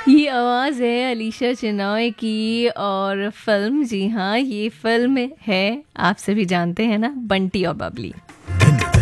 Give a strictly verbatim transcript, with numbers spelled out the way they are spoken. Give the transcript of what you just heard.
ये आवाज़ है अलीशा चिनॉय की और फिल्म, जी हाँ, ये फिल्म है, आप सभी जानते हैं ना, बंटी और बबली।